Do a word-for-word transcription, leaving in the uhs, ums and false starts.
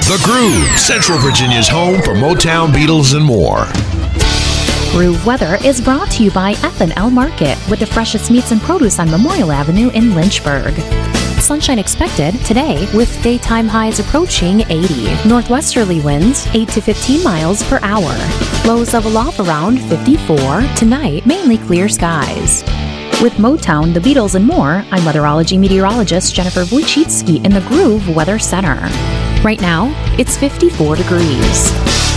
The Groove, Central Virginia's home for Motown, Beatles, and more. Groove Weather is brought to you by F and L Market with the freshest meats and produce on Memorial Avenue in Lynchburg. Sunshine expected today with daytime highs approaching eighty. Northwesterly winds eight to fifteen miles per hour. Lows level off around fifty-four. Tonight, mainly clear skies. With Motown, the Beatles, and more, I'm weatherology meteorologist Jennifer Wojcicki in the Groove Weather Center. Right now, it's fifty-four degrees.